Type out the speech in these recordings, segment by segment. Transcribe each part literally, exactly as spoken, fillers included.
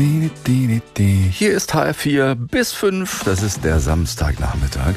Hier ist H R vier bis fünf, das ist der Samstagnachmittag.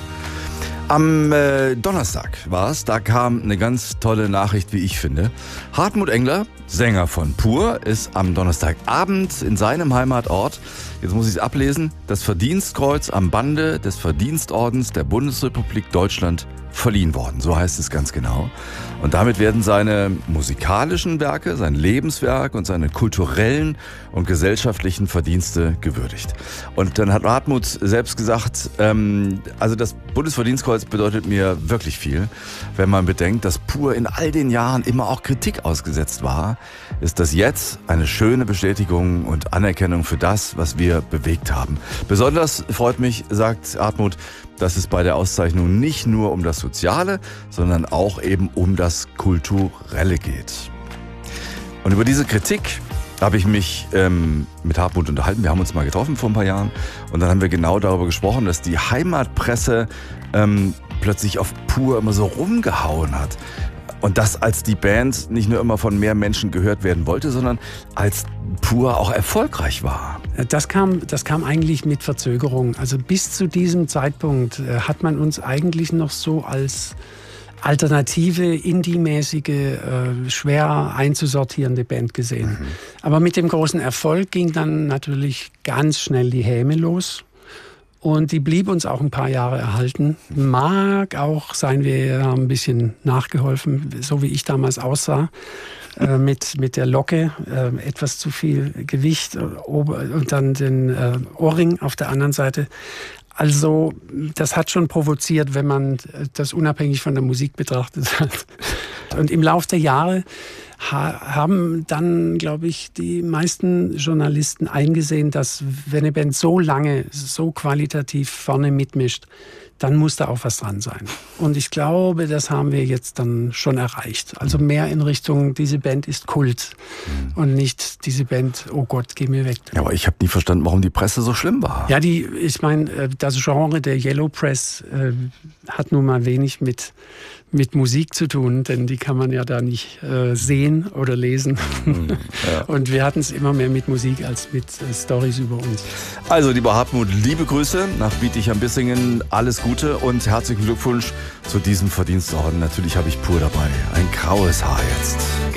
Am äh, Donnerstag war es, da kam eine ganz tolle Nachricht, wie ich finde. Hartmut Engler, Sänger von Pur, ist am Donnerstagabend in seinem Heimatort, jetzt muss ich es ablesen, das Verdienstkreuz am Bande des Verdienstordens der Bundesrepublik Deutschland verliehen worden. So heißt es ganz genau. Und damit werden seine musikalischen Werke, sein Lebenswerk und seine kulturellen und gesellschaftlichen Verdienste gewürdigt. Und dann hat Hartmut selbst gesagt, ähm, also das Bundesverdienstkreuz bedeutet mir wirklich viel. Wenn man bedenkt, dass Pur in all den Jahren immer auch Kritik ausgesetzt war, ist das jetzt eine schöne Bestätigung und Anerkennung für das, was wir bewegt haben. Besonders freut mich, sagt Hartmut, dass es bei der Auszeichnung nicht nur um das Soziale, sondern auch eben um das Kulturelle geht. Und über diese Kritik habe ich mich ähm, mit Hartmut unterhalten. Wir haben uns mal getroffen vor ein paar Jahren und dann haben wir genau darüber gesprochen, dass die Heimatpresse ähm, plötzlich auf Pur immer so rumgehauen hat. Und das, als die Band nicht nur immer von mehr Menschen gehört werden wollte, sondern als Pur auch erfolgreich war. Das kam, das kam eigentlich mit Verzögerung. Also bis zu diesem Zeitpunkt äh, hat man uns eigentlich noch so als alternative, indie-mäßige, äh, schwer einzusortierende Band gesehen. Mhm. Aber mit dem großen Erfolg ging dann natürlich ganz schnell die Häme los. Und die blieb uns auch ein paar Jahre erhalten. Mag auch sein, wir haben ein bisschen nachgeholfen, so wie ich damals aussah. Äh, mit, mit der Locke, äh, etwas zu viel Gewicht äh, und dann den äh, Ohrring auf der anderen Seite. Also das hat schon provoziert, wenn man das unabhängig von der Musik betrachtet hat. Und im Laufe der Jahre ha- haben dann, glaube ich, die meisten Journalisten eingesehen, dass wenn eine Band so lange, so qualitativ vorne mitmischt, dann muss da auch was dran sein. Und ich glaube, das haben wir jetzt dann schon erreicht. Also mehr in Richtung, diese Band ist Kult mhm. und nicht diese Band, oh Gott, geh mir weg. Ja, aber ich habe nie verstanden, warum die Presse so schlimm war. Ja, die, ich meine, das Genre der Yellow Press äh, hat nun mal wenig mit, mit Musik zu tun, denn die kann man ja da nicht äh, sehen oder lesen. Mhm, ja. Und wir hatten es immer mehr mit Musik als mit äh, Storys über uns. Also, lieber Hartmut, liebe Grüße nach Bietigheim-Bissingen, alles Gute und herzlichen Glückwunsch zu diesem Verdienstorden. Natürlich habe ich Pur dabei. Ein graues Haar jetzt.